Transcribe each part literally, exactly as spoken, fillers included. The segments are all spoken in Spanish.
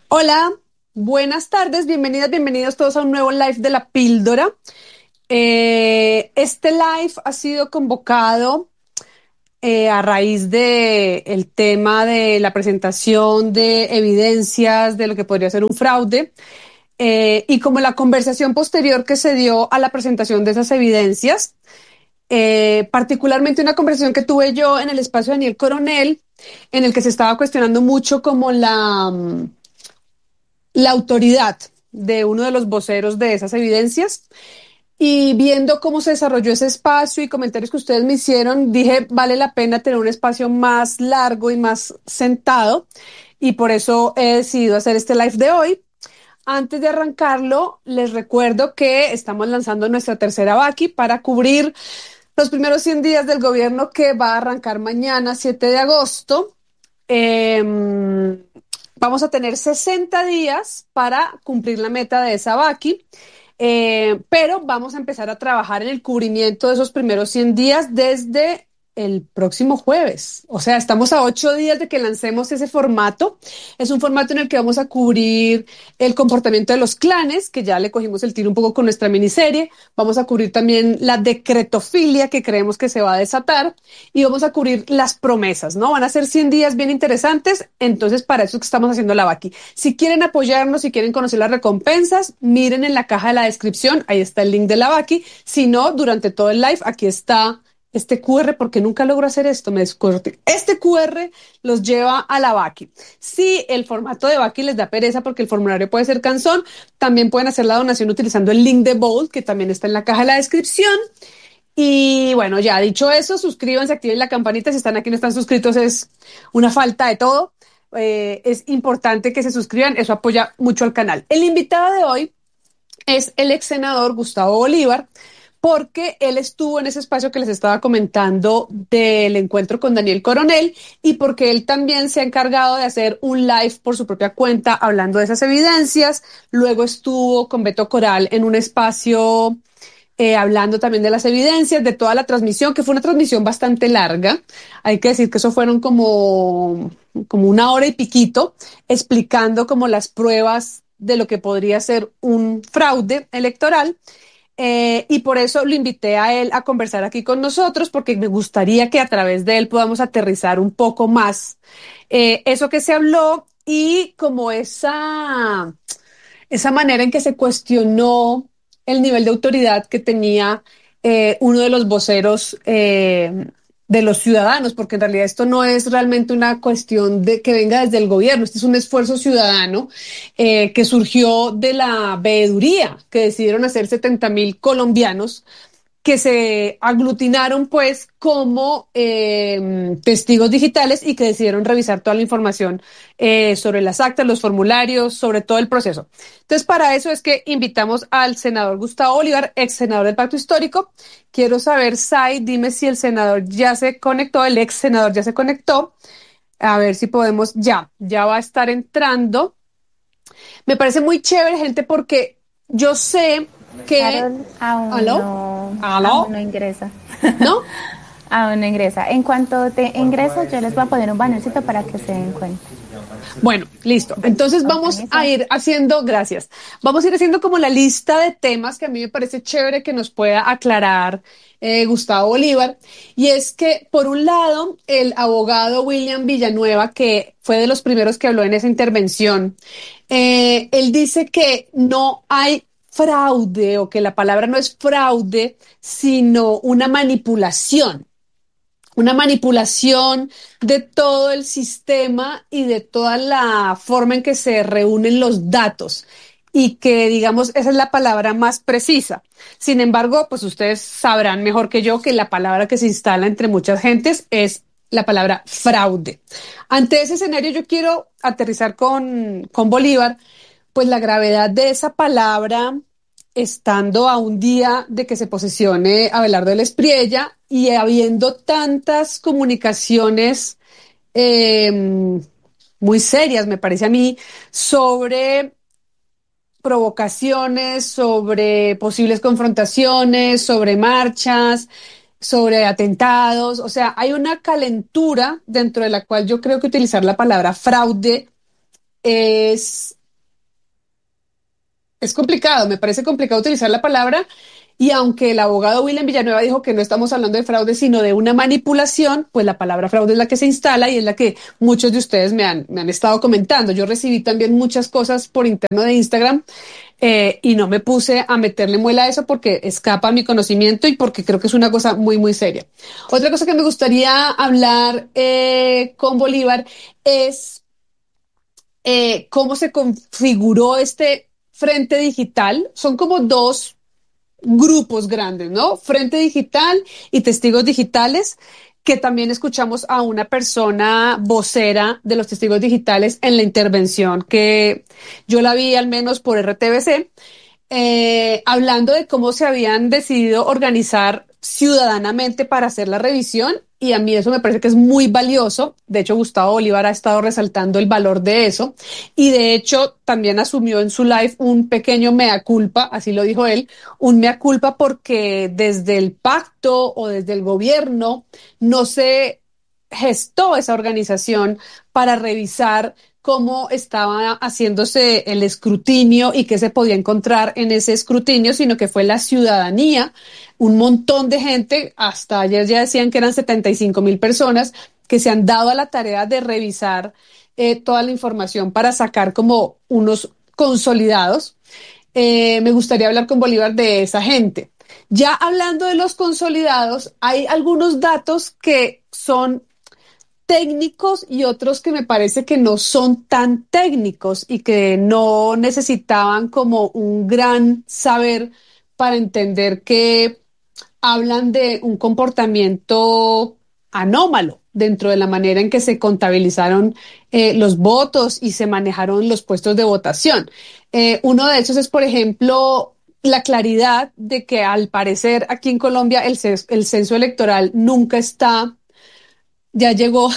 Hola, buenas tardes, bienvenidas, bienvenidos todos a un nuevo live de La Píldora. Eh, este live ha sido convocado eh, a raíz de el tema de la presentación de evidencias de lo que podría ser un fraude eh, y como la conversación posterior que se dio a la presentación de esas evidencias, eh, particularmente una conversación que tuve yo en el espacio de Daniel Coronel, en el que se estaba cuestionando mucho como la mm, la autoridad de uno de los voceros de esas evidencias y viendo cómo se desarrolló ese espacio y comentarios que ustedes me hicieron, dije, vale la pena tener un espacio más largo y más sentado y por eso he decidido hacer este live de hoy. Antes de arrancarlo, les recuerdo que estamos lanzando nuestra tercera Vaki para cubrir los primeros cien días del gobierno que va a arrancar mañana, siete de agosto. Eh, Vamos a tener sesenta días para cumplir la meta de esa Vaki, eh, pero vamos a empezar a trabajar en el cubrimiento de esos primeros cien días desde el próximo jueves. O sea, estamos a ocho días de que lancemos ese formato. Es un formato en el que vamos a cubrir el comportamiento de los clanes, que ya le cogimos el tiro un poco con nuestra miniserie. Vamos a cubrir también la decretofilia que creemos que se va a desatar y vamos a cubrir las promesas, ¿no? Van a ser cien días bien interesantes, entonces para eso es que estamos haciendo la Vaki. Si quieren apoyarnos, si quieren conocer las recompensas, miren en la caja de la descripción, ahí está el link de la Vaki. Si no, durante todo el live, aquí está este Q R, porque nunca logro hacer esto, me descorte. Este Q R los lleva a la Vaki. Si el formato de Vaki les da pereza porque el formulario puede ser cansón, también pueden hacer la donación utilizando el link de Bolt, que también está en la caja de la descripción. Y bueno, ya dicho eso, suscríbanse, activen la campanita. Si están aquí y no están suscritos, es una falta de todo. Eh, es importante que se suscriban, eso apoya mucho al canal. El invitado de hoy es el ex senador Gustavo Bolívar, porque él estuvo en ese espacio que les estaba comentando del encuentro con Daniel Coronel y porque él también se ha encargado de hacer un live por su propia cuenta hablando de esas evidencias. Luego estuvo con Beto Coral en un espacio eh, hablando también de las evidencias, de toda la transmisión, que fue una transmisión bastante larga. Hay que decir que eso fueron como, como una hora y piquito, explicando como las pruebas de lo que podría ser un fraude electoral. Eh, y por eso lo invité a él a conversar aquí con nosotros, porque me gustaría que a través de él podamos aterrizar un poco más eh, eso que se habló y como esa, esa manera en que se cuestionó el nivel de autoridad que tenía eh, uno de los voceros eh, de los ciudadanos, porque en realidad esto no es realmente una cuestión de que venga desde el gobierno, este es un esfuerzo ciudadano eh, que surgió de la veeduría que decidieron hacer setenta mil colombianos que se aglutinaron pues como eh, testigos digitales y que decidieron revisar toda la información eh, sobre las actas, los formularios, sobre todo el proceso. Entonces, para eso es que invitamos al senador Gustavo Bolívar, ex senador del Pacto Histórico. Quiero saber, Sai, dime si el senador ya se conectó, el ex senador ya se conectó. A ver si podemos, ya, ya va a estar entrando. Me parece muy chévere, gente, porque yo sé que... Carol aún ¿Aló? no, aún ¿Aló? no ingresa. ¿No? Aún no ingresa. En cuanto te ingreso, yo les voy a poner un bannercito para que se den cuenta. Bueno, listo. Bueno, Entonces con vamos a permiso. ir haciendo, gracias, vamos a ir haciendo como la lista de temas que a mí me parece chévere que nos pueda aclarar eh, Gustavo Bolívar. Y es que, por un lado, el abogado William Villanueva, que fue de los primeros que habló en esa intervención, eh, él dice que no hay fraude o que la palabra no es fraude, sino una manipulación una manipulación de todo el sistema y de toda la forma en que se reúnen los datos y que, digamos, esa es la palabra más precisa. Sin embargo, pues ustedes sabrán mejor que yo que la palabra que se instala entre muchas gentes es la palabra fraude. Ante ese escenario yo quiero aterrizar con, con Bolívar, pues la gravedad de esa palabra estando a un día de que se posesione Abelardo del Espriella y habiendo tantas comunicaciones eh, muy serias, me parece a mí, sobre provocaciones, sobre posibles confrontaciones, sobre marchas, sobre atentados. O sea, hay una calentura dentro de la cual yo creo que utilizar la palabra fraude es Es complicado, me parece complicado utilizar la palabra y aunque el abogado William Villanueva dijo que no estamos hablando de fraude, sino de una manipulación, pues la palabra fraude es la que se instala y es la que muchos de ustedes me han, me han estado comentando. Yo recibí también muchas cosas por interno de Instagram eh, y no me puse a meterle muela a eso porque escapa a mi conocimiento y porque creo que es una cosa muy, muy seria. Otra cosa que me gustaría hablar eh, con Bolívar es eh, cómo se configuró este frente digital. Son como dos grupos grandes, ¿no? Frente Digital y Testigos Digitales, que también escuchamos a una persona vocera de los Testigos Digitales en la intervención que yo la vi al menos por R T B C, eh, hablando de cómo se habían decidido organizar ciudadanamente para hacer la revisión y a mí eso me parece que es muy valioso. De hecho, Gustavo Bolívar ha estado resaltando el valor de eso y de hecho también asumió en su live un pequeño mea culpa, así lo dijo él, un mea culpa porque desde el pacto o desde el gobierno no se gestó esa organización para revisar cómo estaba haciéndose el escrutinio y qué se podía encontrar en ese escrutinio, sino que fue la ciudadanía, un montón de gente, hasta ayer ya decían que eran setenta y cinco mil personas, que se han dado a la tarea de revisar eh, toda la información para sacar como unos consolidados. Eh, me gustaría hablar con Bolívar de esa gente. Ya hablando de los consolidados, hay algunos datos que son técnicos y otros que me parece que no son tan técnicos y que no necesitaban como un gran saber para entender que hablan de un comportamiento anómalo dentro de la manera en que se contabilizaron eh, los votos y se manejaron los puestos de votación. Eh, uno de esos es, por ejemplo, la claridad de que al parecer aquí en Colombia el, ces- el censo electoral nunca está, ya llegó.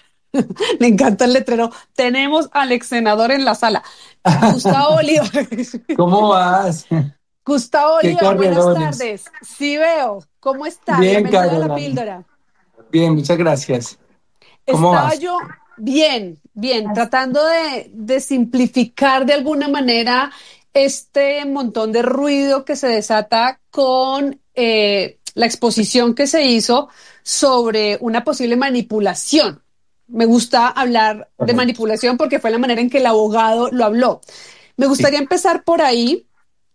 Me encanta el letrero. Tenemos al ex senador en la sala. Gustavo Bolívar. ¿Cómo vas? Gustavo ¿Qué Bolívar, buenas carrerones? tardes. Sí veo. ¿Cómo está? Bien, Bienvenido a la Caroline. píldora. Bien, muchas gracias. ¿Cómo Estaba vas? yo bien, bien, As- tratando de, de simplificar de alguna manera este montón de ruido que se desata con eh, la exposición que se hizo sobre una posible manipulación. Me gusta hablar de Correcto. manipulación porque fue la manera en que el abogado lo habló. Me Sí. gustaría empezar por ahí,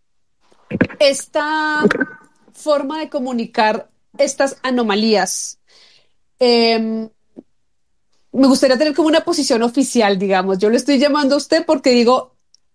esta forma de comunicar estas anomalías. Eh, Me gustaría tener como una posición oficial, digamos. Yo le estoy llamando a usted porque digo,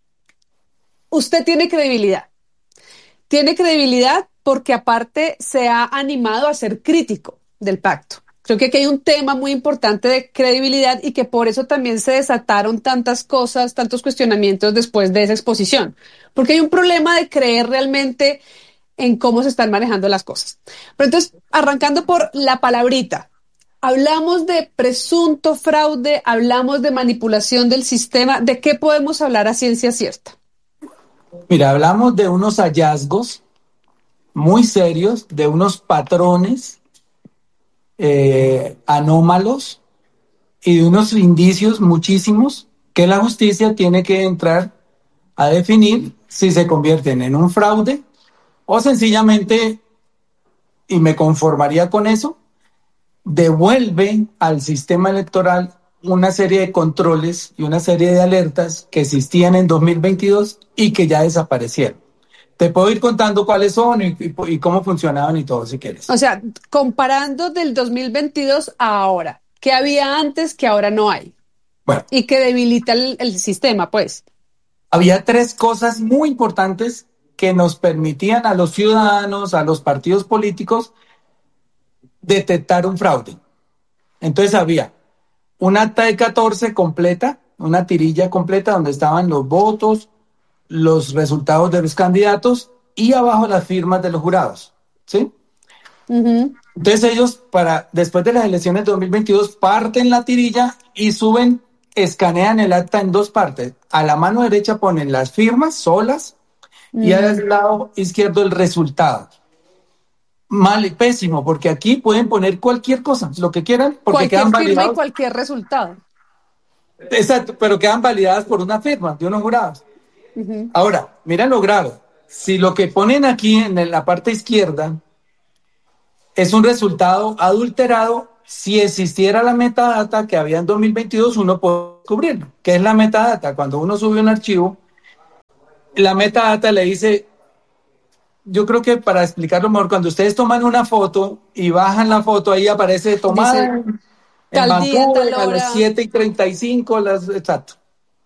usted tiene credibilidad. Tiene credibilidad porque aparte se ha animado a ser crítico del pacto. Creo que aquí hay un tema muy importante de credibilidad y que por eso también se desataron tantas cosas, tantos cuestionamientos después de esa exposición. Porque hay un problema de creer realmente en cómo se están manejando las cosas. Pero entonces, arrancando por la palabrita, hablamos de presunto fraude, hablamos de manipulación del sistema, ¿de qué podemos hablar a ciencia cierta? Mira, hablamos de unos hallazgos muy serios, de unos patrones eh, anómalos y de unos indicios muchísimos que la justicia tiene que entrar a definir si se convierten en un fraude o sencillamente, y me conformaría con eso, devuelve al sistema electoral una serie de controles y una serie de alertas que existían en dos mil veintidós y que ya desaparecieron. Te puedo ir contando cuáles son y, y, y cómo funcionaban y todo si quieres. O sea, comparando del dos mil veintidós a ahora, ¿qué había antes que ahora no hay? Bueno, Y que debilita el, el sistema, pues. había tres cosas muy importantes que nos permitían a los ciudadanos, a los partidos políticos, detectar un fraude. Entonces había una acta de catorce completa, una tirilla completa donde estaban los votos, los resultados de los candidatos y abajo las firmas de los jurados, ¿sí? Ujú. Entonces ellos, para después de las elecciones de dos mil veintidós, parten la tirilla y suben, escanean el acta en dos partes. A la mano derecha ponen las firmas solas y Mm. al lado izquierdo el resultado. Mal y pésimo, porque aquí pueden poner cualquier cosa, lo que quieran, porque Cualquier quedan firma y validados. cualquier resultado. Exacto, pero quedan validadas por una firma de unos jurados. Ujú. Ahora, mira lo grave. Si lo que ponen aquí en la parte izquierda es un resultado adulterado, si existiera la metadata que había en dos mil veintidós, uno puede descubrirlo. ¿Qué es la metadata? Cuando uno sube un archivo, la metadata le dice, yo creo que para explicarlo mejor, cuando ustedes toman una foto y bajan la foto, ahí aparece tomada Dice en, en tal día, tal Vancouver a las hora. siete y treinta y cinco, las, exacto.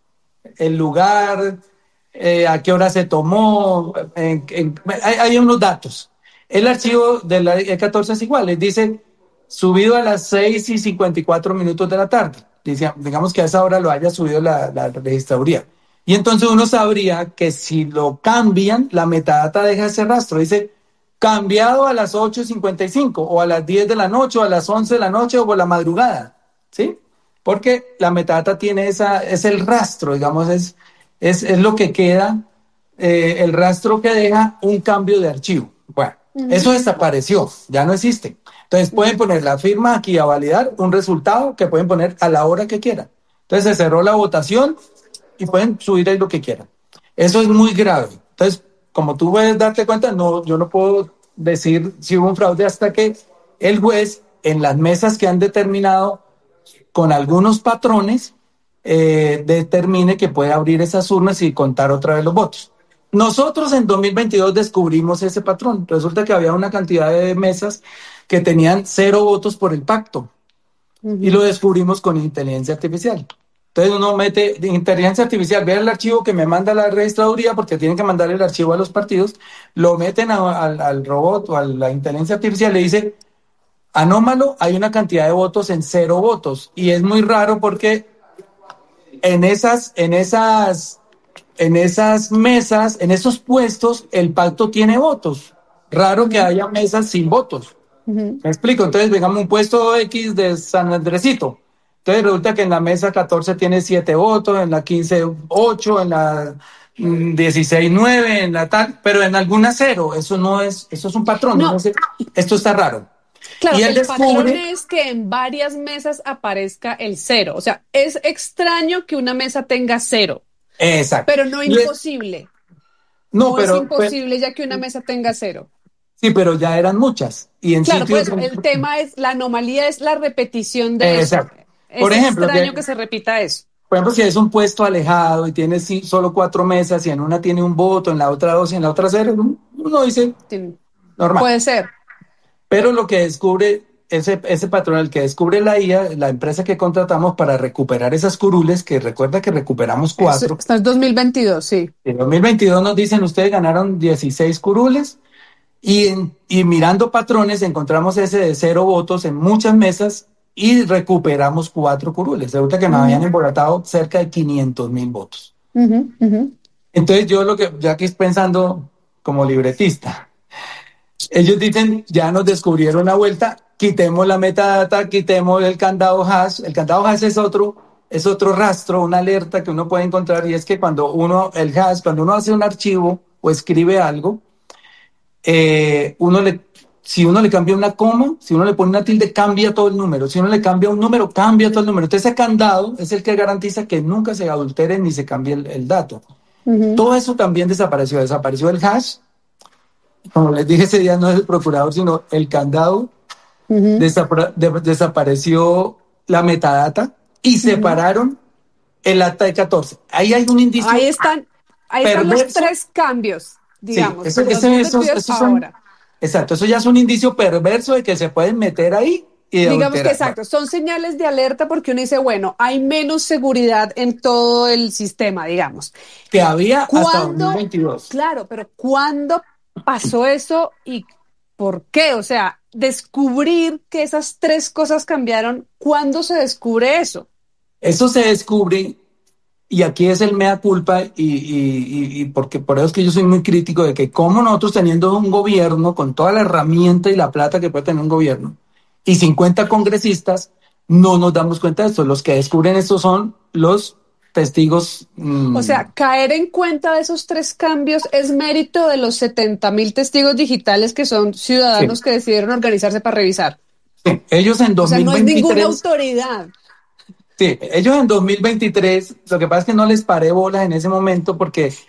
El lugar, eh, a qué hora se tomó, en, en, hay, hay unos datos. El archivo de la E catorce es igual, les dice subido a las seis y cincuenta y cuatro minutos de la tarde. Dice, digamos que a esa hora lo haya subido la, la registraduría. Y entonces uno sabría que si lo cambian, la metadata deja ese rastro. Dice cambiado a las ocho y cincuenta y cinco o a las diez de la noche o a las once de la noche o por la madrugada. ¿Sí? Porque la metadata tiene esa, es el rastro, digamos, es, es, es lo que queda, eh, el rastro que deja un cambio de archivo. Bueno, Ujú, eso desapareció, ya no existe. Entonces pueden ujú. poner la firma aquí a validar un resultado que pueden poner a la hora que quieran. Entonces se cerró la votación y pueden subir ahí lo que quieran. Eso es muy grave. Entonces, como tú puedes darte cuenta, no, yo no puedo decir si hubo un fraude hasta que el juez en las mesas que han determinado con algunos patrones, eh, determine que puede abrir esas urnas y contar otra vez los votos. Nosotros en dos mil veintidós descubrimos ese patrón. Resulta que había una cantidad de mesas que tenían cero votos por el pacto y lo Ujú. descubrimos con inteligencia artificial. Entonces uno mete de inteligencia artificial, ve el archivo que me manda la registraduría, porque tienen que mandar el archivo a los partidos, lo meten a, al, al robot o a la inteligencia artificial, le dice, anómalo, hay una cantidad de votos en cero votos. Y es muy raro porque en esas, en esas, en esas mesas, en esos puestos, el pacto tiene votos. Raro que Ujú, haya mesas sin votos. ujú. Me explico. Entonces, digamos, un puesto X de San Andresito. Entonces resulta que en la mesa catorce tiene siete votos, en la quince ocho, en la mm, dieciséis nueve, en la tal, pero en alguna cero. Eso no es, eso es un patrón. Uno No, dice, esto está raro. claro, Y él el patrón descubre, es que en varias mesas aparezca el cero. O sea, es extraño que una mesa tenga cero, exacto. pero no Y es- imposible. no, No es pero, pero imposible ya que una mesa tenga cero. sí, pero ya eran muchas. Y en Claro, por sitios, eso, el tema es, la anomalía es la repetición de eso. exacto. Por Es ejemplo, extraño que, que se repita eso. por ejemplo, si es un puesto alejado y tiene sí, solo cuatro mesas y en una tiene un voto, en la otra dos y en la otra cero, uno dice Sí, normal. puede ser. Pero lo que descubre ese, ese patrón, el que descubre la I A, la empresa que contratamos para recuperar esas curules, que recuerda que recuperamos Eso, cuatro, esto es dos mil veintidós, sí. en dos mil veintidós nos dicen ustedes ganaron dieciséis curules y, en, y mirando patrones encontramos ese de cero votos en muchas mesas y recuperamos cuatro curules. Resulta que nos habían Ujú, embolatado cerca de quinientos mil votos. ujú, ujú. Entonces yo lo que, ya que pensando como libretista, ellos dicen, ya nos descubrieron la vuelta, quitemos la metadata, quitemos el candado hash. El candado hash es otro, es otro rastro, una alerta que uno puede encontrar y es que cuando uno, el hash, cuando uno hace un archivo o escribe algo, eh, uno le, si uno le cambia una coma, si uno le pone una tilde, cambia todo el número. Si uno le cambia un número, cambia todo el número. Entonces ese candado es el que garantiza que nunca se adultere ni se cambie el, el dato. Ujú, Todo eso también desapareció. Desapareció el hash. Como les dije, ese día no es el procurador, sino el candado. ujú, Desapra- de- desapareció la metadata y ujú. separaron el acta de catorce. Ahí hay un Ahí indicio están, ahí están los perverso. tres cambios, Sí, digamos, eso, de eso, esos, dos mil veintidós esos son, ahora. exacto, eso ya es un indicio perverso de que se pueden meter ahí y Digamos que adulterar. Bueno, exacto, son señales de alerta porque uno dice, bueno, hay menos seguridad en todo el sistema, digamos. que había hasta ¿Cuándo? dos mil veintidós. Claro, pero ¿cuándo pasó eso y por qué? O sea, descubrir que esas tres cosas cambiaron, ¿cuándo se descubre eso? Eso se descubre y aquí es el mea culpa y, y, y, y porque por eso es que yo soy muy crítico de que como nosotros teniendo un gobierno con toda la herramienta y la plata que puede tener un gobierno y cincuenta congresistas, no nos damos cuenta de esto. Los que descubren esto son los testigos. O Mmm, sea, caer en cuenta de esos tres cambios es mérito de los setenta mil testigos digitales que son sí, ciudadanos que decidieron organizarse para revisar. sí. Ellos en O dos sea, mil no es ninguna veintitrés autoridad. Sí, ellos en dos mil veintitrés, lo que pasa es que no les paré bolas en ese momento porque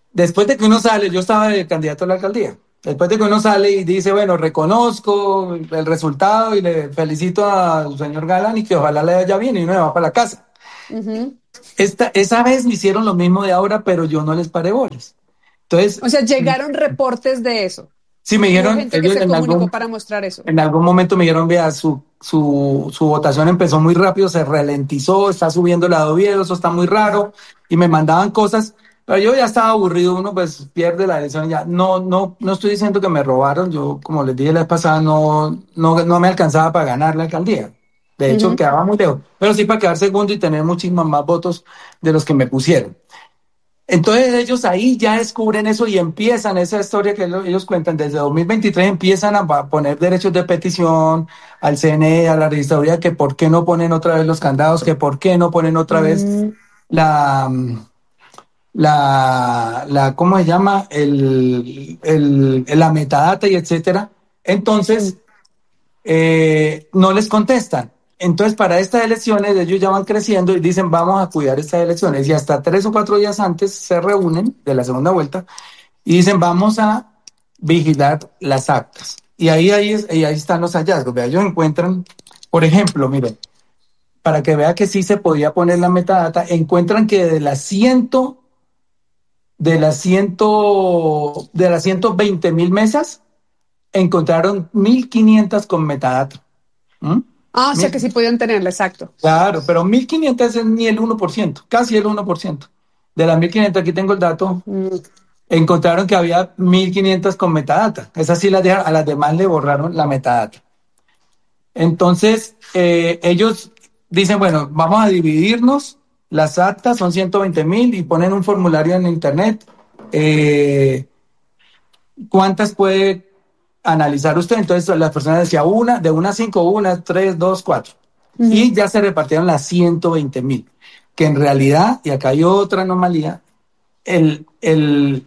después de que uno sale, yo estaba de candidato a la alcaldía, después de que uno sale y dice, bueno, reconozco el resultado y le felicito al señor Galán y que ojalá le vaya bien y uno se va para la casa. Ujú. Esta, esa vez me hicieron lo mismo de ahora, pero yo no les paré bolas. Entonces, O sea, llegaron reportes de eso. sí me Hubo dijeron, gente que ellos se en comunicó algún, para mostrar eso. en algún momento me dijeron, vea, su, su, su votación empezó muy rápido, se ralentizó, está subiendo la de Oviedo, eso está muy raro, y me mandaban cosas, pero yo ya estaba aburrido, uno pues pierde la elección ya. No, no, no estoy diciendo que me robaron, yo como les dije la vez pasada, no, no, no me alcanzaba para ganar la alcaldía. De hecho, Ujú. quedaba muy lejos, pero sí para quedar segundo y tener muchísimos más votos de los que me pusieron. Entonces ellos ahí ya descubren eso y empiezan esa historia que lo- ellos cuentan. Desde dos mil veintitrés empiezan a pa- poner derechos de petición al C N E, a la registraduría, que por qué no ponen otra vez los candados, que por qué no ponen otra vez Mm. la, mm, la, la ¿cómo se llama? El, el, la metadata y etcétera. Mm. Entonces, eh, no les contestan. Entonces, para estas elecciones, ellos ya van creciendo y dicen, vamos a cuidar estas elecciones. Y hasta tres o cuatro días antes se reúnen de la segunda vuelta y dicen, vamos a vigilar las actas. Y ahí, ahí, es- y ahí están los hallazgos. Vea, ellos encuentran, por ejemplo, miren, para que vea que sí se podía poner la metadata, encuentran que de las ciento, de las ciento, de las ciento veinte mil mesas, encontraron mil quinientas con metadata. ¿Mm? Ah, o sea que Mil- sí podían tenerla, exacto. Claro, pero mil quinientas es ni el uno por ciento, casi el uno por ciento. De las mil quinientas, aquí tengo el dato, Mm. encontraron que había mil quinientas con metadata. Esas sí las dejaron, a las demás le borraron la metadata. Entonces, eh, ellos dicen, bueno, vamos a dividirnos, las actas son ciento veinte mil y ponen un formulario en internet. Eh, ¿Cuántas puede analizar usted? Entonces las personas decían una, de una a cinco, una, tres, dos, cuatro. Ujú. Y ya se repartieron las ciento veinte mil, que en realidad, y acá hay otra anomalía, el, el,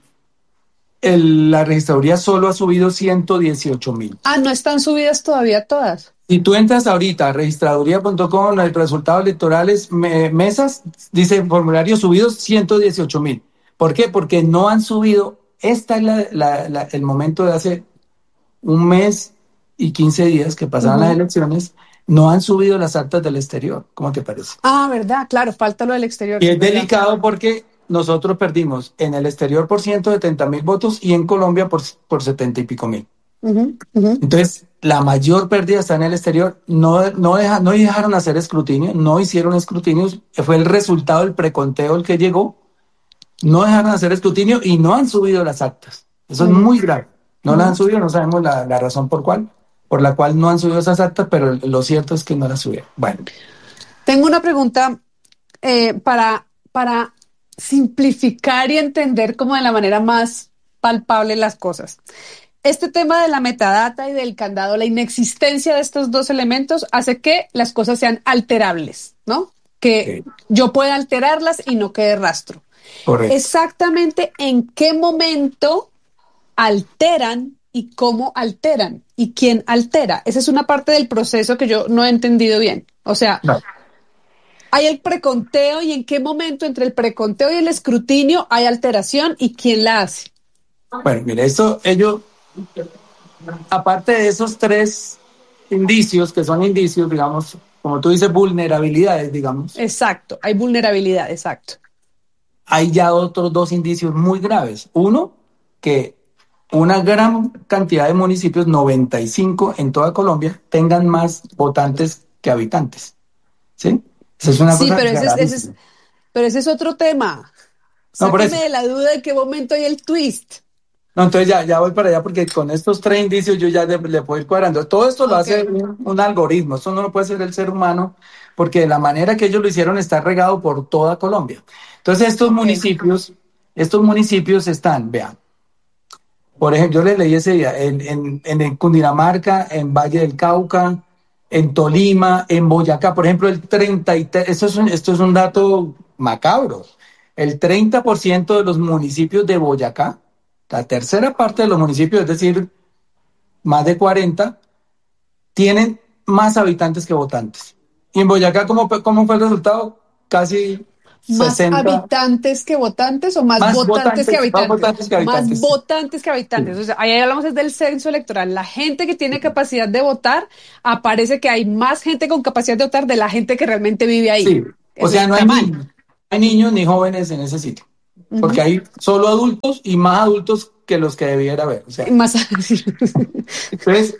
el- la registraduría solo ha subido ciento dieciocho mil. Ah, no están subidas todavía todas. Si tú entras ahorita a registraduría punto com, el resultados electorales, me- mesas, dice formulario subidos ciento dieciocho mil. ¿Por qué? Porque no han subido, esta es la- la- la- el momento de hace un mes y quince días que pasaron las Ujú. elecciones, no han subido las actas del exterior. ¿Cómo te parece? Ah, verdad, claro, falta lo del exterior, Y sí es es verdad. delicado porque nosotros perdimos en el exterior por ciento setenta mil votos y en Colombia por, por setenta y pico mil. Ujú, ujú. Entonces, la mayor pérdida está en el exterior. No, no, deja, no dejaron hacer escrutinio, no hicieron escrutinios. Fue el resultado del preconteo el que llegó. No dejaron hacer escrutinio y no han subido las actas. Eso es Ujú, muy grave. No las han ujú. subido, no sabemos la, la razón por cuál, por la cual no han subido esas actas, pero lo cierto es que no las subieron. Bueno, Tengo una pregunta eh, para, para simplificar y entender como de la manera más palpable las cosas. Este tema de la metadata y del candado, la inexistencia de estos dos elementos hace que las cosas sean alterables, ¿no? Que eh, yo pueda alterarlas y no quede rastro. correcto. Exactamente en qué momento alteran y cómo alteran y quién altera. Esa es una parte del proceso que yo no he entendido bien. O sea, No. hay el preconteo y en qué momento entre el preconteo y el escrutinio hay alteración y quién la hace. Bueno, mire, esto, ellos, aparte de esos tres indicios, que son indicios, digamos, como tú dices, vulnerabilidades, digamos, Exacto, hay vulnerabilidad, exacto. hay ya otros dos indicios muy graves. Uno, que una gran cantidad de municipios, noventa y cinco en toda Colombia, tengan más votantes que habitantes. ¿Sí? Esa es una Sí, cosa pero ese es, ese es, gravísima. pero ese es otro tema. No, por eso. Sáqueme de la duda de qué momento hay el twist. No, entonces ya, ya voy para allá porque con estos tres indicios yo ya le, le puedo ir cuadrando. Todo esto lo Ok. hace un, un algoritmo, esto no lo puede hacer el ser humano porque de la manera que ellos lo hicieron está regado por toda Colombia. Entonces estos Ok. municipios, estos municipios están, vean, por ejemplo, yo les leí ese día, en, en, en Cundinamarca, en Valle del Cauca, en Tolima, en Boyacá, por ejemplo, el treinta y tres, esto es un, esto es un dato macabro, el treinta por ciento de los municipios de Boyacá, la tercera parte de los municipios, es decir, más de cuarenta, tienen más habitantes que votantes. Y en Boyacá, ¿cómo, fue- cómo fue el resultado? Casi, ¿Más sesenta, habitantes que votantes o más más votantes que votantes, más habitantes? votantes que Más habitantes. votantes que habitantes. Sí. O sea, ahí hablamos es del censo electoral. La gente que tiene capacidad de votar, aparece que hay más gente con capacidad de votar de la gente que realmente vive ahí. Sí, o Eso sea, no está hay mal. niños, no hay niños ni jóvenes en ese sitio, porque Ujú. hay solo adultos y más adultos que los que debiera haber. O sea, Más. entonces,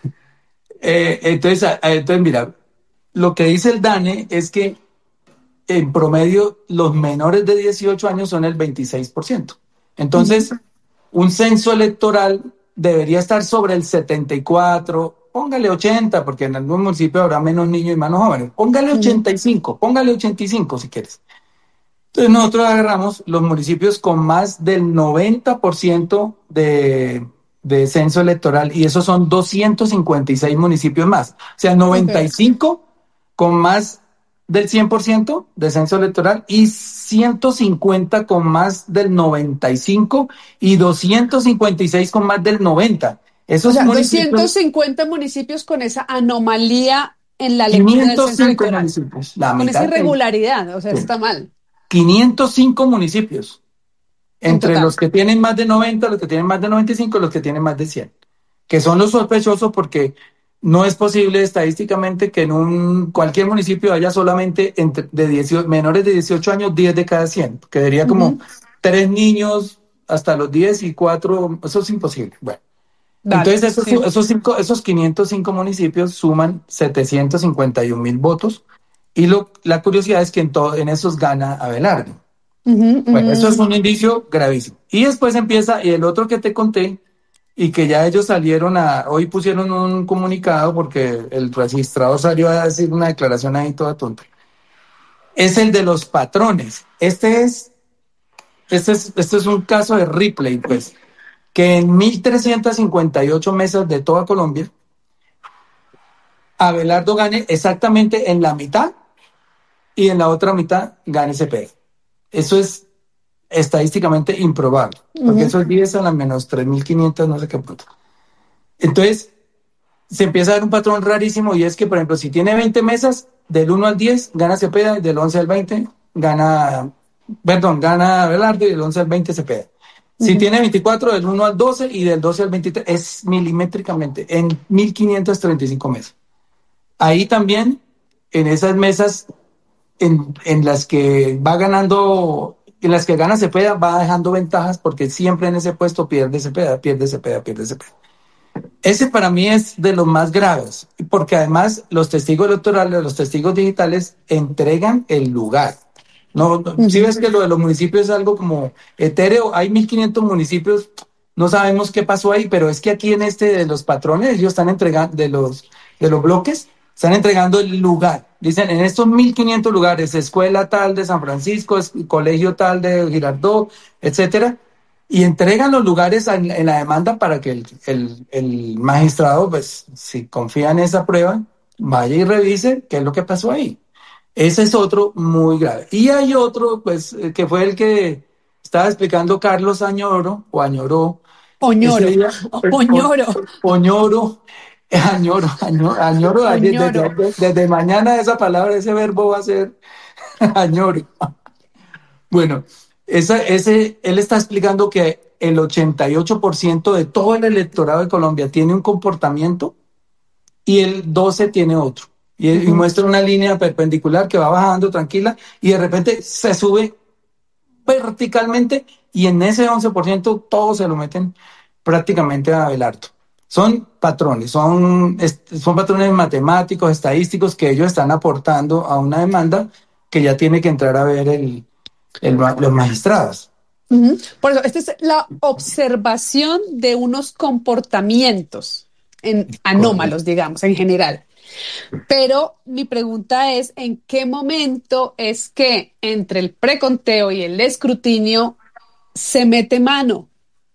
eh, entonces, a- a- entonces, mira, lo que dice el DANE es que en promedio los menores de dieciocho años son el veintiséis por ciento. Ujú. Entonces, un censo electoral debería estar sobre el setenta y cuatro, póngale ochenta, porque en algún municipio habrá menos niños y menos jóvenes. Póngale Ujú. ochenta y cinco, póngale ochenta y cinco si quieres. Entonces nosotros agarramos los municipios con más del noventa por ciento de, de censo electoral y esos son doscientos cincuenta y seis municipios más. O sea, noventa y Ok. cinco con más del cien por ciento de censo electoral y ciento cincuenta con más del noventa y cinco y doscientos cincuenta y seis con más del noventa. O Esos sea, doscientos municipios, cincuenta municipios con esa anomalía en la lectura del quinientos censo cinco electoral, municipios, la con esa mitad de ellos, irregularidad, o sea, eso está mal quinientos cinco municipios. en Entre los total. que tienen más de noventa, los que tienen más de noventa y cinco, los que tienen más de cien, que son los sospechosos porque no es posible estadísticamente que en un cualquier municipio haya solamente entre de dieciocho, menores de dieciocho años, diez de cada cien, que sería como Ujú. tres niños hasta los diez y cuatro, eso es imposible. Bueno, Dale, entonces esos, sí. esos, cinco, esos quinientos cinco municipios suman setecientos cincuenta y un mil votos y lo, la curiosidad es que en, todo, en esos gana Abelardo. Ujú, Bueno, eso es ujú. un indicio gravísimo. Y después empieza, y el otro que te conté, y que ya ellos salieron a, hoy pusieron un comunicado porque el registrador salió a decir una declaración ahí toda tonta, es el de los patrones. Este es, este es, este es un caso de Ripley, pues, que en mil trescientas cincuenta y ocho mesas de toda Colombia, Abelardo gane exactamente en la mitad y en la otra mitad gane Cepeda. Eso es estadísticamente improbable, porque Ujú. eso es diez a la menos tres mil quinientos, no sé qué punto. Entonces, se empieza a dar un patrón rarísimo y es que, por ejemplo, si tiene veinte mesas, del uno al diez gana Cepeda y del once al veinte gana, perdón, gana Velarde y del once al veinte Cepeda. Si Ujú. tiene veinticuatro, del uno al doce y del doce al veintitrés, es milimétricamente en mil quinientas treinta y cinco mesas. Ahí también, en esas mesas en, en las que va ganando, en las que gana Cepeda, va dejando ventajas porque siempre en ese puesto pierde Cepeda, pierde Cepeda, pierde Cepeda. Ese para mí es de los más graves, porque además los testigos electorales, los testigos digitales entregan el lugar. No, no, si Ujú. ves que lo de los municipios es algo como etéreo, hay mil quinientos municipios, no sabemos qué pasó ahí, pero es que aquí en este de los patrones, ellos están entregando, de los, de los bloques, están entregando el lugar. Dicen, en estos mil quinientos lugares, escuela tal de San Francisco, es- colegio tal de Girardot, etcétera, y entregan los lugares en, en la demanda para que el, el, el magistrado, pues, si confía en esa prueba, vaya y revise qué es lo que pasó ahí. Ese es otro muy grave. Y hay otro, pues, eh, que fue el que estaba explicando Carlos Añoro, o Añoró, ese Oñoro, día, eh, o- oñoro, Oñoro, Añoro, Añoro, Añoro, ayer, oñoro. desde, desde, desde mañana esa palabra, ese verbo va a ser Añoro. Bueno, esa, ese, él está explicando que el ochenta y ocho por ciento de todo el electorado de Colombia tiene un comportamiento y el doce por ciento tiene otro. Y, y Ujú. muestra una línea perpendicular que va bajando tranquila y de repente se sube verticalmente y en ese once por ciento todos se lo meten prácticamente a Abelardo. Son patrones, son, est- son patrones matemáticos, estadísticos que ellos están aportando a una demanda que ya tiene que entrar a ver el, el ma- los magistrados. Ujú. Por eso, esta es la observación de unos comportamientos en, Correcto. anómalos, digamos, en general. Pero mi pregunta es, ¿en qué momento es que entre el preconteo y el escrutinio se mete mano?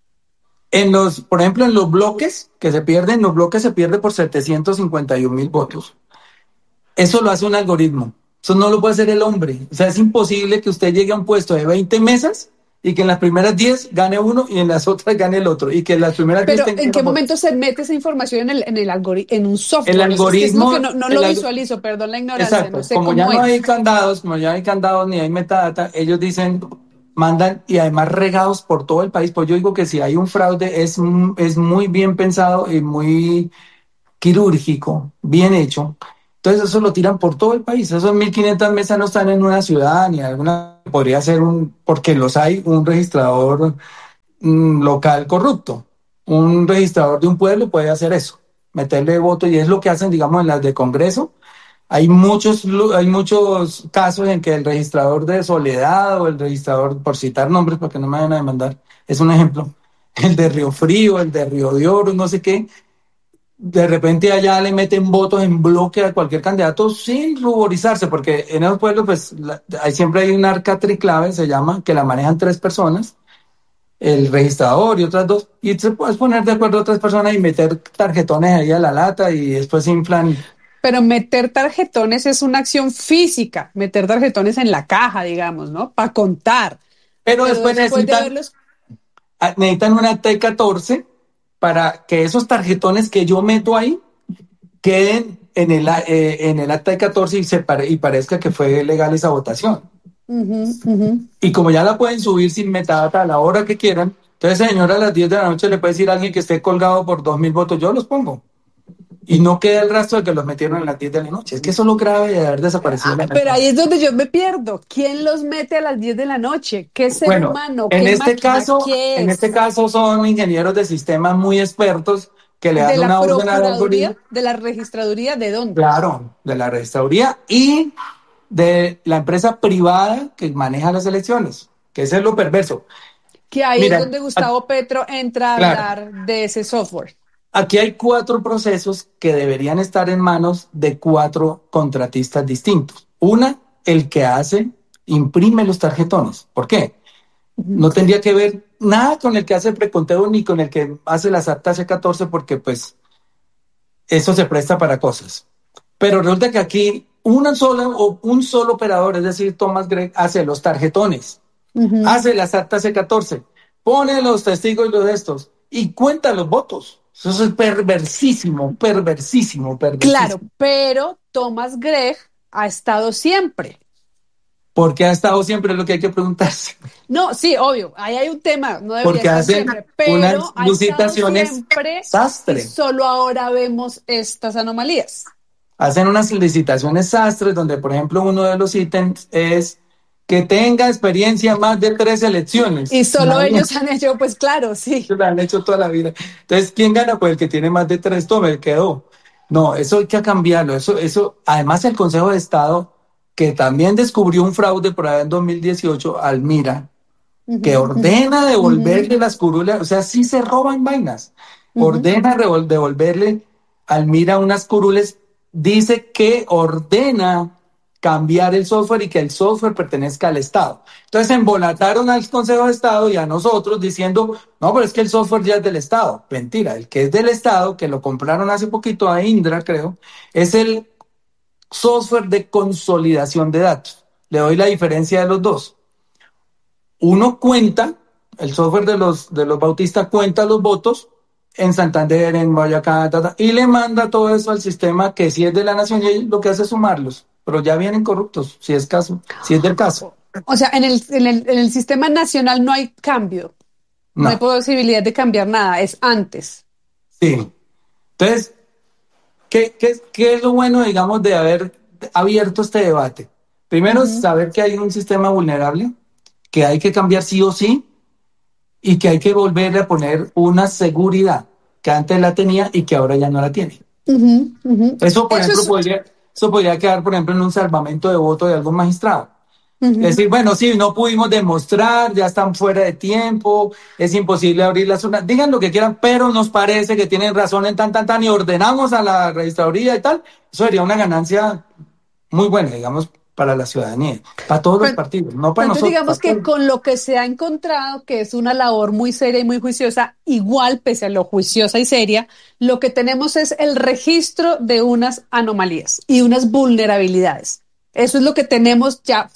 En los, por ejemplo, en los bloques que se pierden, los bloques se pierde por setecientos cincuenta y un mil votos. Eso lo hace un algoritmo. Eso no lo puede hacer el hombre. O sea, es imposible que usted llegue a un puesto de veinte mesas y que en las primeras diez gane uno y en las otras gane el otro, y que en las primeras diez Pero tenga ¿en qué uno por- momento se mete esa información en el, en el algoritmo, en un El software? Es que es lo que algoritmo, no, no el lo alg- visualizo, perdón la ignorancia, no exacto, sé como ya cómo no hay es. candados, como ya no hay candados ni hay metadata, ellos dicen, mandan y además regados por todo el país. Pues yo digo que si hay un fraude es, m- es muy bien pensado y muy quirúrgico, bien hecho. Entonces eso lo tiran por todo el país. Esos mil quinientas mesas no están en una ciudad ni en alguna, podría ser un, porque los hay, un registrador mm, local corrupto. Un registrador de un pueblo puede hacer eso, meterle voto, y es lo que hacen, digamos, en las de Congreso. Hay muchos, lu- hay muchos casos en que el registrador de Soledad o el registrador, por citar nombres para que no me vayan a demandar, es un ejemplo, el de Río Frío, el de Río de Oro, no sé qué, de repente allá le meten votos en bloque a cualquier candidato sin ruborizarse, porque en esos pueblos pues la- hay, siempre hay un arca triclave, se llama, que la manejan tres personas, el registrador y otras dos, y te puedes poner de acuerdo a otras personas y meter tarjetones ahí a la lata y después inflan. Pero meter tarjetones es una acción física, meter tarjetones en la caja, digamos, ¿no? Para contar. Pero Pero después después de necesitan, verlos, ah, necesitan una T catorce para que esos tarjetones que yo meto ahí queden en el, a- eh, en el acta de catorce y, se pare- y parezca que fue legal esa votación. ujú, ujú. Y como ya la pueden subir sin metadata a la hora que quieran, entonces, señora, a las diez de la noche le puede decir a alguien que esté colgado por dos mil votos, yo los pongo. Y no queda el rastro de que los metieron a las diez de la noche. Es que eso es lo grave de haber desaparecido Ah, la pero elección. ahí es donde yo me pierdo. ¿Quién los mete a las diez de la noche? ¿Qué ser Bueno, humano? en ¿Qué este máquina? caso, ¿Qué en este es? caso son ingenieros de sistemas muy expertos que le ¿De dan la una orden al Procuraduría? algoritmo, ¿De la Registraduría? ¿De dónde? claro, de la registraduría y de la empresa privada que maneja las elecciones, que ese es lo perverso. Que ahí es Mira, donde a- Gustavo Petro entra a claro, hablar de ese software. aquí hay cuatro procesos que deberían estar en manos de cuatro contratistas distintos. Una, el que hace, imprime los tarjetones. ¿Por qué? Ujú. No tendría que ver nada con el que hace el preconteo ni con el que hace las actas C catorce porque pues eso se presta para cosas. Pero resulta que aquí una sola o un solo operador, es decir, Thomas Gregg, hace los tarjetones, Ujú. hace las actas C catorce, pone los testigos y los de estos y cuenta los votos. Eso es perversísimo, perversísimo, Claro, perversísimo. pero Thomas Gregg ha estado siempre. Porque ha estado siempre lo que hay que preguntarse. No, sí, obvio, ahí hay un tema, no debería Porque estar hacen siempre, unas pero ha estado licitaciones siempre y sastre. solo ahora vemos estas anomalías. Hacen unas licitaciones sastres donde, por ejemplo, uno de los ítems es que tenga experiencia más de tres Y elecciones. solo Imagínate, ellos han hecho, pues claro, sí. lo han hecho toda la vida. Entonces, ¿quién gana? Pues el que tiene más de tres, tome, quedó. No, eso hay que cambiarlo. Eso, eso, además, el Consejo de Estado, que también descubrió un fraude por ahí en dos mil dieciocho, Almira, que Ujú, ujú, ordena ujú, devolverle las curules, o sea, sí se roban vainas, ujú. ordena revol- devolverle al Mira unas curules, dice que ordena cambiar el software y que el software pertenezca al Estado. Entonces embolataron al Consejo de Estado y a nosotros diciendo, no, pero es que el software ya es del Estado. Mentira, el que es del Estado, que lo compraron hace poquito a Indra, creo, es el software de consolidación de datos. Le doy la diferencia de los dos. Uno cuenta, el software de los, de los bautistas cuenta los votos en Santander, en Boyacá, ta, ta, y le manda todo eso al sistema que si es de la nación y lo que hace es sumarlos, pero ya vienen corruptos, si es caso, si es del caso. O sea, en el, en el, en el sistema nacional no hay cambio, no hay No, posibilidad de cambiar nada, es antes. sí. Entonces, ¿qué, qué, qué es lo bueno, digamos, de haber abierto este debate? Primero, Ujú, saber que hay un sistema vulnerable, que hay que cambiar sí o sí, y que hay que volverle a poner una seguridad que antes la tenía y que ahora ya no la tiene. ujú, ujú. Eso, por Eso ejemplo, es, podría, eso podría quedar, por ejemplo, en un salvamento de voto de algún magistrado. Es ujú. decir, bueno, sí, no pudimos demostrar, ya están fuera de tiempo, es imposible abrir las urnas, digan lo que quieran, pero nos parece que tienen razón en tan, tan, tan, y ordenamos a la registraduría y tal. Eso sería una ganancia muy buena, digamos, para la ciudadanía, para todos los Pero, partidos, no pero para entonces nosotros, digamos para que todos. con lo que se ha encontrado, que es una labor muy seria y muy juiciosa, igual, pese a lo juiciosa y seria, lo que tenemos es el registro de unas anomalías y unas vulnerabilidades. Eso es lo que tenemos ya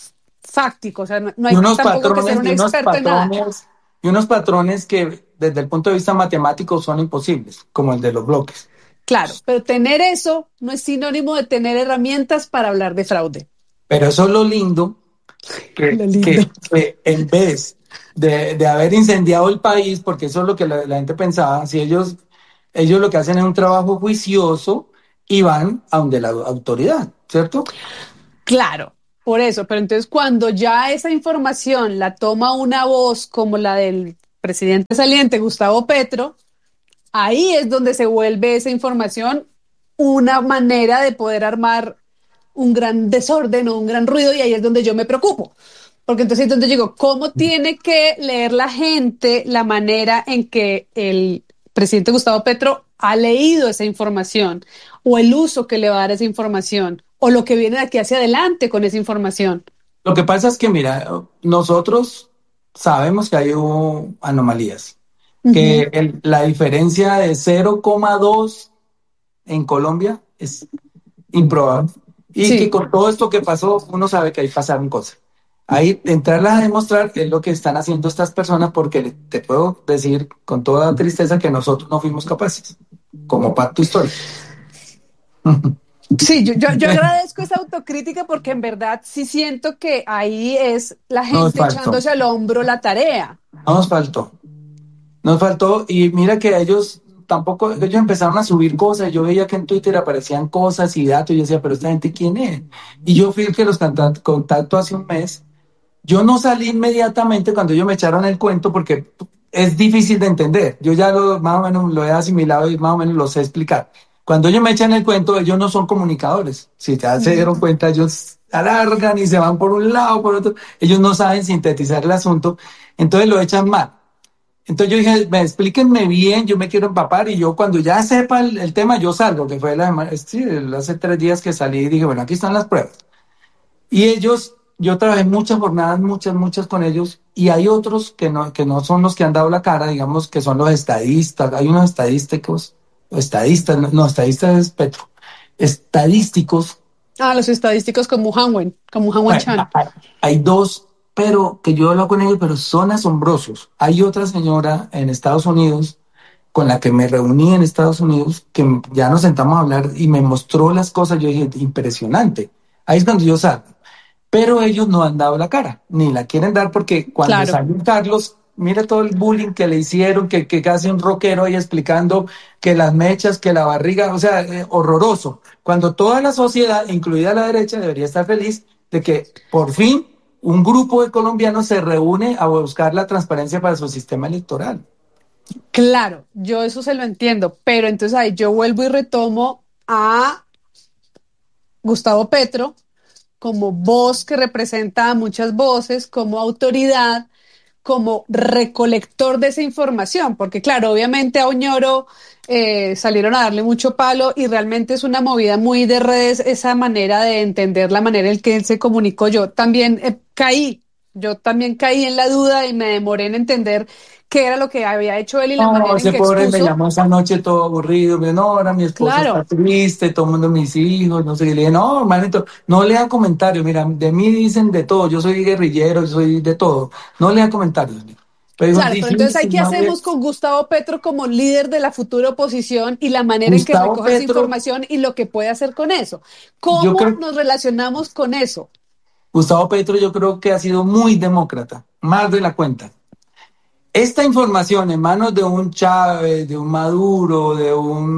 fáctico, o sea, no, no Y hay unos tampoco que ser patrones, un y unos experto en nada. patrones, y unos patrones que desde el punto de vista matemático son imposibles, como el de los bloques. Claro, pero tener eso no es sinónimo de tener herramientas para hablar de fraude. Pero eso es lo lindo, Lo que, lindo. que, que en vez de, de haber incendiado el país, porque eso es lo que la, la gente pensaba, si ellos, ellos lo que hacen es un trabajo juicioso y van a donde la autoridad, ¿cierto? Claro, por eso, pero entonces cuando ya esa información la toma una voz como la del presidente saliente, Gustavo Petro, ahí es donde se vuelve esa información una manera de poder armar un gran desorden o un gran ruido y ahí es donde yo me preocupo. Porque entonces es donde digo, ¿cómo tiene que leer la gente la manera en que el presidente Gustavo Petro ha leído esa información o el uso que le va a dar esa información o lo que viene de aquí hacia adelante con esa información? Lo que pasa es que, mira, nosotros sabemos que hay uh, anomalías, que Ujú. el- la diferencia de cero coma dos en Colombia es improbable. Y que Sí, con todo esto que pasó, uno sabe que ahí pasaron cosas. Ahí entrarlas a demostrar es lo que están haciendo estas personas, porque le- te puedo decir con toda tristeza que nosotros no fuimos capaces, como pacto histórico. sí, yo, yo, yo agradezco esa autocrítica porque en verdad sí siento que ahí es la Nos gente faltó, echándose al hombro la tarea. nos faltó, nos faltó. Y mira que ellos tampoco, ellos empezaron a subir cosas. Yo veía que en Twitter aparecían cosas y datos. Y yo decía, pero esta gente, ¿quién es? Y yo fui el que los contacto contacto hace un mes. Yo no salí inmediatamente cuando ellos me echaron el cuento porque es difícil de entender. Yo ya lo, más o menos lo he asimilado y más o menos lo sé explicar. Cuando ellos me echan el cuento, ellos no son comunicadores. Si ya se Ujú. dieron cuenta, ellos alargan y se van por un lado, por otro. Ellos no saben sintetizar el asunto, entonces lo echan mal. Entonces yo dije, me, explíquenme bien, yo me quiero empapar y yo cuando ya sepa el, el tema, yo salgo, que fue la, sí, hace tres días que salí y dije, bueno, aquí están las pruebas. Y ellos, yo trabajé muchas jornadas, muchas, muchas con ellos, y hay otros que no, que no son los que han dado la cara, digamos que son los estadistas. Hay unos estadísticos, estadistas, no, no, estadistas es Petro, estadísticos. Ah, los estadísticos como Hanwen, como Hanwen Bueno, Chan. hay, hay dos, pero que yo hablo con ellos, pero son asombrosos. Hay otra señora en Estados Unidos con la que me reuní en Estados Unidos, que ya nos sentamos a hablar y me mostró las cosas. Yo dije, impresionante. Ahí es cuando yo salgo. Pero ellos no han dado la cara, ni la quieren dar, porque cuando Claro. salió Carlos, mira todo el bullying que le hicieron, que, que casi un rockero ahí explicando que las mechas, que la barriga, o sea, eh, horroroso. Cuando toda la sociedad, incluida la derecha, debería estar feliz de que por fin un grupo de colombianos se reúne a buscar la transparencia para su sistema electoral. Claro, yo eso se lo entiendo, pero entonces ahí yo vuelvo y retomo a Gustavo Petro como voz que representa a muchas voces, como autoridad, como recolector de esa información, porque claro, obviamente a Oñoro eh, salieron a darle mucho palo y realmente es una movida muy de redes esa manera de entender la manera en que él se comunicó. Yo también eh, caí, yo también caí en la duda y me demoré en entender qué era lo que había hecho él y la No, manera en ese que pobre me expuso. llamó esa noche todo aburrido. Me dijo, no, ahora mi esposa está Claro, triste, todo el mundo, mis hijos, no sé qué. Le dije, no, hermanito, no lea comentarios. Mira, de mí dicen de todo. Yo soy guerrillero, yo soy de todo. No lea comentarios. Pero dijo, es claro, pero entonces ¿hay difícil, qué no le... hacemos con Gustavo Petro como líder de la futura oposición y la manera en que Gustavo recoge esa Petro, información y lo que puede hacer con eso? yo ¿Cómo creo, nos relacionamos con eso? Gustavo Petro, yo creo que ha sido muy demócrata, más de la cuenta. Esta información en manos de un Chávez, de un Maduro, de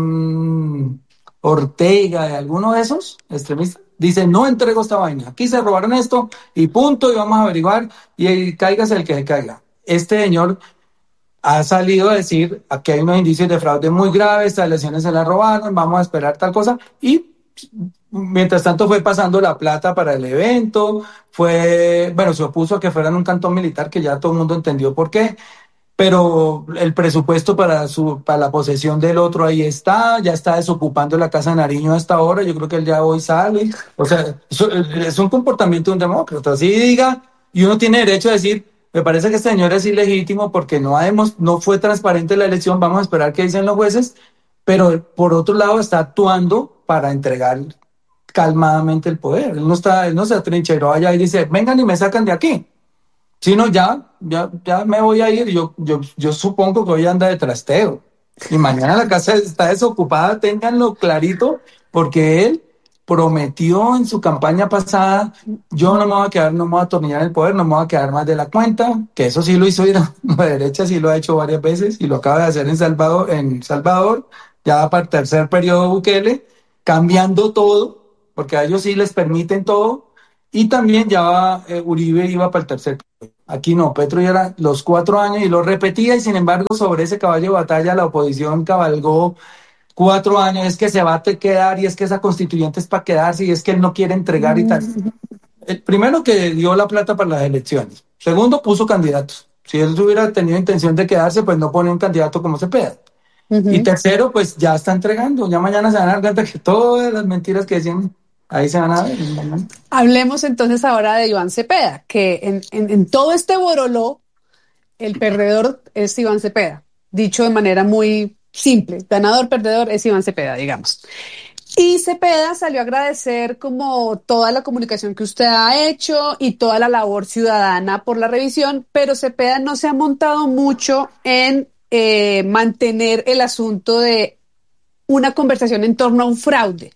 un Ortega, de alguno de esos extremistas, dice, no entrego esta vaina. Aquí se robaron esto y punto, y vamos a averiguar y, y cáigase el que se caiga. Este señor ha salido a decir, aquí hay unos indicios de fraude muy graves, estas elecciones se las robaron, vamos a esperar tal cosa, y mientras tanto fue pasando la plata para el evento, fue, bueno, se opuso a que fuera en un cantón militar, que ya todo el mundo entendió por qué, pero el presupuesto para su para la posesión del otro ahí está, ya está desocupando la Casa de Nariño hasta ahora, yo creo que él ya hoy sale, o sea, eso es un comportamiento de un demócrata, así diga, y uno tiene derecho a decir, me parece que este señor es ilegítimo porque no, hemos, no fue transparente la elección, vamos a esperar qué dicen los jueces, pero por otro lado está actuando para entregar calmadamente el poder. Él no está, él no se atrincheró allá y dice, vengan y me sacan de aquí. Sino ya, ya, ya me voy a ir. Yo, yo, yo supongo que hoy anda de trasteo. Y mañana la casa está desocupada, ténganlo clarito, porque él prometió en su campaña pasada, yo no me voy a quedar, no me voy a atornillar el poder, no me voy a quedar más de la cuenta, que eso sí lo hizo ir a la derecha, sí lo ha hecho varias veces, y lo acaba de hacer en Salvador, en Salvador, ya para el tercer periodo Bukele, cambiando todo, porque a ellos sí les permiten todo, y también ya va, eh, Uribe iba para el tercer periodo. Aquí no, Petro ya era los cuatro años y lo repetía, y sin embargo sobre ese caballo de batalla la oposición cabalgó cuatro años, es que se va a quedar y es que esa constituyente es para quedarse y es que él no quiere entregar y tal. El primero que dio la plata para las elecciones. Segundo, puso candidatos. Si él hubiera tenido intención de quedarse, pues no pone un candidato como Cepeda. Uh-huh. Y tercero, pues ya está entregando. Ya mañana se van a dar cuenta que todas las mentiras que decían, ahí se van a ver. Hablemos entonces ahora de Iván Cepeda, que en, en, en todo este boroló, el perdedor es Iván Cepeda. Dicho de manera muy simple, ganador, perdedor es Iván Cepeda, digamos. Y Cepeda salió a agradecer como toda la comunicación que usted ha hecho y toda la labor ciudadana por la revisión, pero Cepeda no se ha montado mucho en eh, mantener el asunto de una conversación en torno a un fraude.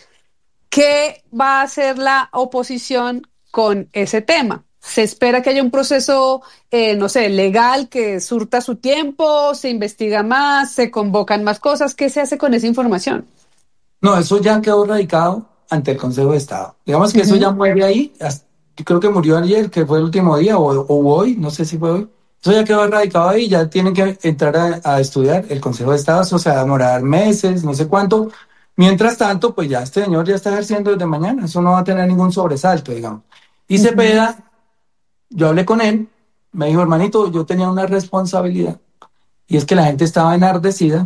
¿Qué va a hacer la oposición con ese tema? ¿Se espera que haya un proceso, eh, no sé, legal que surta su tiempo? ¿Se investiga más? ¿Se convocan más cosas? ¿Qué se hace con esa información? No, eso ya quedó radicado ante el Consejo de Estado. Digamos que uh-huh. Eso ya muere ahí. Yo creo que murió ayer, que fue el último día, o, o hoy, no sé si fue hoy. Eso ya quedó radicado ahí, ya tienen que entrar a, a estudiar el Consejo de Estado. Eso se va a demorar meses, no sé cuánto. Mientras tanto, pues ya este señor ya está ejerciendo desde mañana. Eso no va a tener ningún sobresalto, digamos. Y uh-huh. Cepeda, yo hablé con él, me dijo, hermanito, yo tenía una responsabilidad. Y es que la gente estaba enardecida.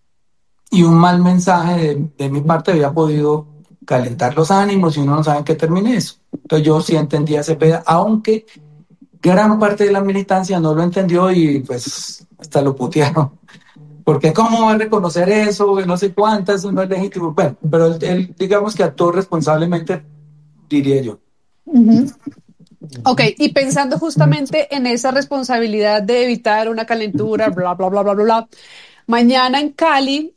Y un mal mensaje de, de mi parte había podido calentar los ánimos y uno no sabe en qué termine eso. Entonces yo sí entendía a Cepeda, aunque gran parte de la militancia no lo entendió y pues hasta lo putearon. Porque ¿cómo va a reconocer eso? No sé cuántas, eso no es legítimo. Bueno, pero él, él digamos que actuó responsablemente, diría yo. Uh-huh. Ok, y pensando justamente en esa responsabilidad de evitar una calentura, bla, bla, bla, bla, bla, bla. Mañana en Cali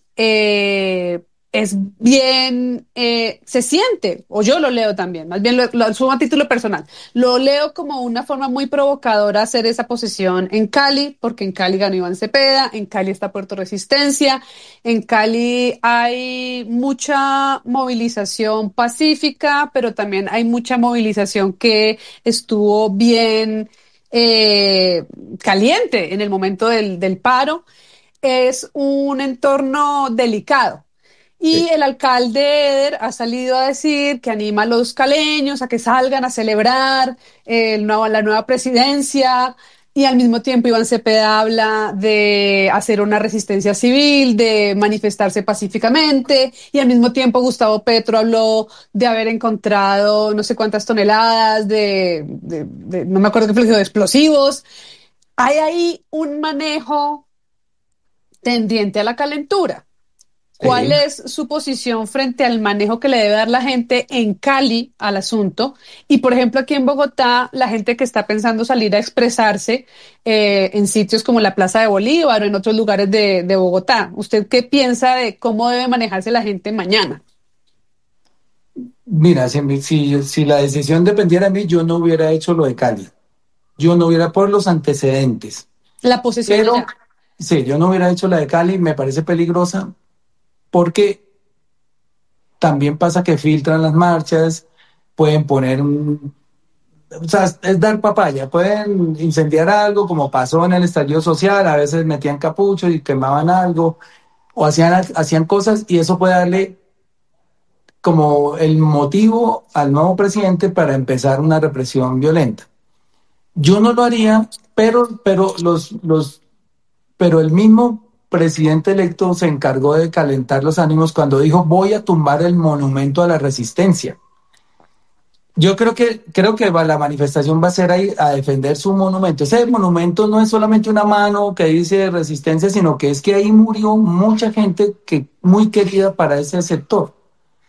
eh, es bien, eh, se siente, o yo lo leo también, más bien lo, lo asumo a título personal, lo leo como una forma muy provocadora hacer esa posesión en Cali, porque en Cali ganó Iván Cepeda, en Cali está Puerto Resistencia, en Cali hay mucha movilización pacífica, pero también hay mucha movilización que estuvo bien eh, caliente en el momento del, del paro. Es un entorno delicado. Y el alcalde Eder ha salido a decir que anima a los caleños a que salgan a celebrar eh, el nuevo, la nueva presidencia, y al mismo tiempo Iván Cepeda habla de hacer una resistencia civil, de manifestarse pacíficamente, y al mismo tiempo Gustavo Petro habló de haber encontrado no sé cuántas toneladas de, de, de no me acuerdo qué fue, de explosivos. Hay ahí un manejo tendiente a la calentura. ¿Cuál sí. es su posición frente al manejo que le debe dar la gente en Cali al asunto? Y, por ejemplo, aquí en Bogotá, la gente que está pensando salir a expresarse eh, en sitios como la Plaza de Bolívar o en otros lugares de, de Bogotá. ¿Usted qué piensa de cómo debe manejarse la gente mañana? Mira, si, si, si la decisión dependiera de mí, yo no hubiera hecho lo de Cali. Yo no hubiera, por los antecedentes. La posesión Pero, allá. Sí, yo no hubiera hecho la de Cali, me parece peligrosa. Porque también pasa que filtran las marchas, pueden poner un... O sea, es dar papaya, pueden incendiar algo, como pasó en el estallido social, a veces metían capuchos y quemaban algo, o hacían, hacían cosas, y eso puede darle como el motivo al nuevo presidente para empezar una represión violenta. Yo no lo haría, pero, pero, los, los, pero el mismo presidente electo se encargó de calentar los ánimos cuando dijo voy a tumbar el monumento a la resistencia. Yo creo que, creo que la manifestación va a ser ahí a defender su monumento. Ese monumento no es solamente una mano que dice resistencia, sino que es que ahí murió mucha gente que muy querida para ese sector.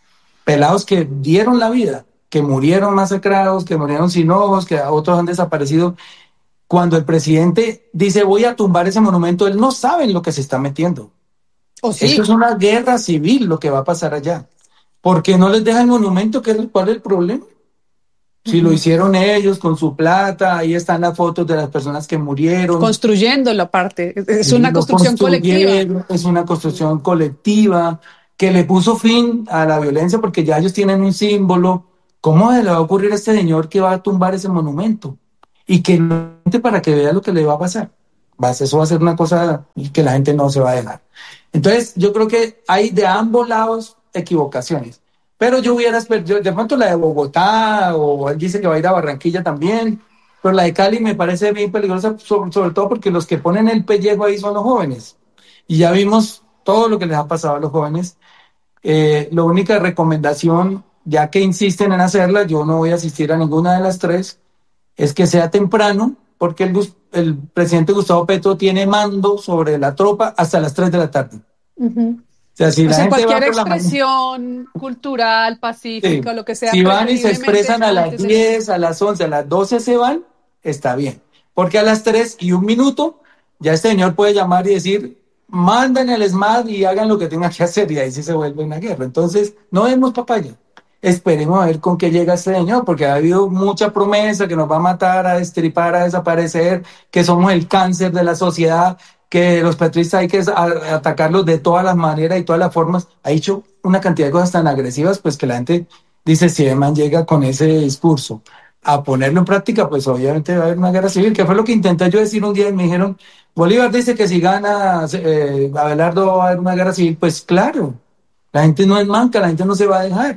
pelados que dieron la vida, que murieron masacrados, que murieron sin ojos, que otros han desaparecido. Cuando el presidente dice voy a tumbar ese monumento, él no sabe en lo que se está metiendo. ¿O Eso sí? es una guerra civil lo que va a pasar allá. ¿Por qué no les deja el monumento? ¿Qué es, ¿Cuál es el problema? Si lo Ujú. hicieron ellos con su plata, ahí están las fotos de las personas que murieron. Construyendo la parte. Es Sí, una lo construcción colectiva. construyeron, es una construcción colectiva que le puso fin a la violencia porque ya ellos tienen un símbolo. ¿Cómo se le va a ocurrir a este señor que va a tumbar ese monumento? Y que la gente para que vea lo que le va a pasar. Va, a ser- eso va a ser una cosa que la gente no se va a dejar. Entonces, yo creo que hay de ambos lados equivocaciones. Pero yo hubiera esperado, de pronto la de Bogotá, o él dice que va a ir a Barranquilla también, pero la de Cali me parece bien peligrosa, sobre, sobre todo porque los que ponen el pellejo ahí son los jóvenes. Y ya vimos todo lo que les ha pasado a los jóvenes. Eh, la única recomendación, ya que insisten en hacerla, yo no voy a asistir a ninguna de las tres, es que sea temprano, porque el, gus- el presidente Gustavo Petro tiene mando sobre la tropa hasta las tres de la tarde. Ujú. O sea, si O la sea, gente va cualquier por la mañana, expresión cultural, sí, pacífica, o lo que sea, si van y se preferiblemente expresan a las antes de las diez, a las once, a las doce se van, está bien. Porque a las tres y un minuto, ya este señor puede llamar y decir, manden el SMAT y hagan lo que tengan que hacer, y ahí sí se vuelve una guerra. Entonces, no demos papaya. Esperemos a ver con qué llega este señor, porque ha habido mucha promesa que nos va a matar, a destripar, a desaparecer, que somos el cáncer de la sociedad, que los petristas hay que a- atacarlos de todas las maneras y todas las formas. Ha dicho una cantidad de cosas tan agresivas, pues que la gente dice, si el man llega con ese discurso a ponerlo en práctica, pues obviamente va a haber una guerra civil, que fue lo que intenté yo decir un día y me dijeron, Bolívar dice que si gana eh, Abelardo va a haber una guerra civil. Pues claro, la gente no es manca, la gente no se va a dejar.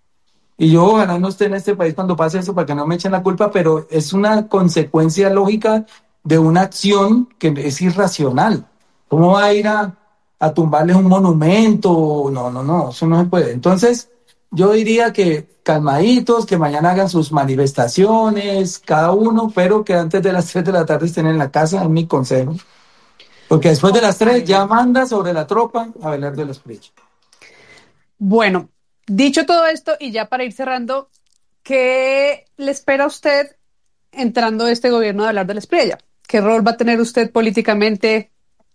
Y yo ojalá no esté en este país cuando pase eso para que no me echen la culpa, pero es una consecuencia lógica de una acción que es irracional. ¿Cómo va a ir a, a tumbarles un monumento? No, no, no, eso no se puede. Entonces, yo diría que calmaditos, que mañana hagan sus manifestaciones, cada uno, pero que antes de las tres de la tarde estén en la casa, es mi consejo. Porque después de las Ok. tres ya manda sobre la tropa a velar de los precios. Bueno, dicho todo esto, y ya para ir cerrando, ¿qué le espera a usted entrando este gobierno de hablar de la Espriella? ¿Qué rol va a tener usted políticamente?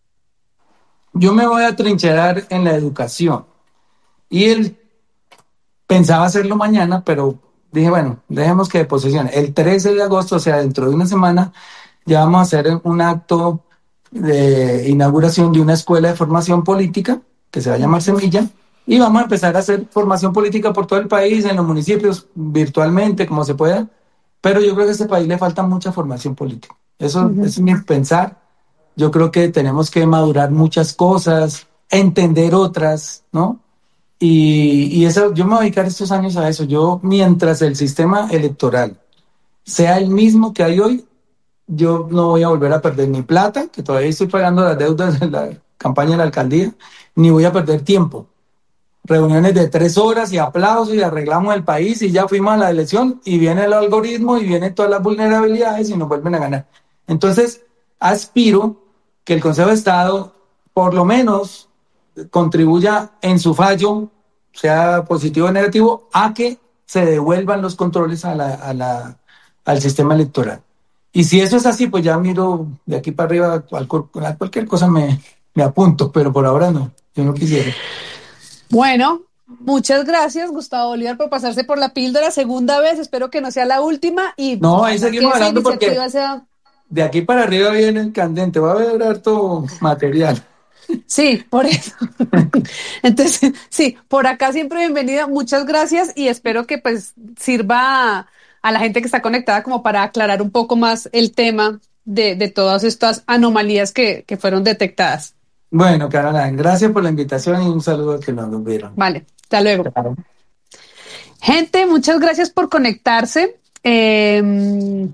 Yo me voy a trincherar en la educación. Y él pensaba hacerlo mañana, pero dije, bueno, dejemos que de posesión. El trece de agosto, o sea, dentro de una semana, ya vamos a hacer un acto de inauguración de una escuela de formación política que se va a llamar Ujú, Semilla. Y vamos a empezar a hacer formación política por todo el país, en los municipios, virtualmente, como se pueda. Pero yo creo que a este país le falta mucha formación política. Eso, eso ujú. es mi pensar. Yo creo que tenemos que madurar muchas cosas, entender otras, ¿no? Y, y eso, yo me voy a dedicar estos años a eso. Yo, mientras el sistema electoral sea el mismo que hay hoy, yo no voy a volver a perder ni plata, que todavía estoy pagando las deudas de la campaña de la alcaldía, ni voy a perder tiempo. Reuniones de tres horas y aplausos y arreglamos el país y ya fuimos a la elección y viene el algoritmo y vienen todas las vulnerabilidades y nos vuelven a ganar. Entonces, aspiro que el Consejo de Estado por lo menos contribuya en su fallo, sea positivo o negativo, a que se devuelvan los controles a la, a la, al sistema electoral. Y si eso es así, pues ya miro de aquí para arriba, cual, a cualquier cosa me, me apunto, pero por ahora no, yo no quisiera. Bueno, muchas gracias, Gustavo Bolívar, por pasarse por la píldora segunda vez. Espero que no sea la última y No, ahí ojalá que seguimos esa hablando porque iniciativa sea. de aquí para arriba viene el candente, va a haber harto material. Sí, por eso. Entonces, sí, por acá siempre bienvenida. Muchas gracias y espero que pues sirva a, a la gente que está conectada como para aclarar un poco más el tema de, de todas estas anomalías que, que fueron detectadas. Bueno, Caroline, gracias por la invitación y un saludo a que nos vieron. Vale, hasta luego. Claro. Gente, muchas gracias por conectarse. Eh,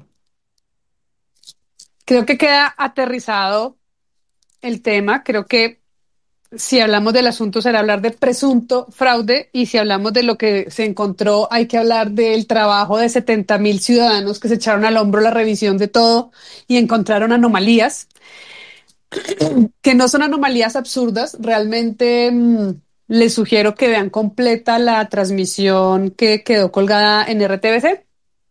creo que queda aterrizado el tema. Creo que si hablamos del asunto será hablar de presunto fraude y si hablamos de lo que se encontró hay que hablar del trabajo de setenta mil ciudadanos que se echaron al hombro la revisión de todo y encontraron anomalías que no son anomalías absurdas, realmente mmm, Les sugiero que vean completa la transmisión que quedó colgada en R T B C.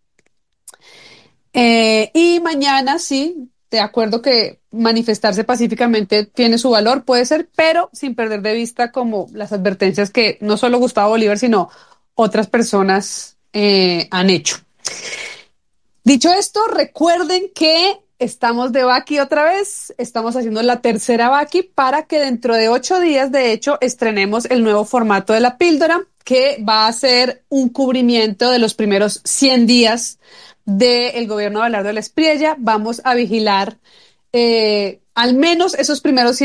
Eh, y mañana sí, de acuerdo que manifestarse pacíficamente tiene su valor, puede ser, pero sin perder de vista como las advertencias que no solo Gustavo Bolívar, sino otras personas eh, han hecho. Dicho esto, recuerden que estamos de Vaki otra vez, estamos haciendo la tercera Vaki para que dentro de ocho días, de hecho, estrenemos el nuevo formato de la píldora, que va a ser un cubrimiento de los primeros cien días del gobierno de Abelardo de la Espriella. Vamos a vigilar eh, al menos esos primeros cien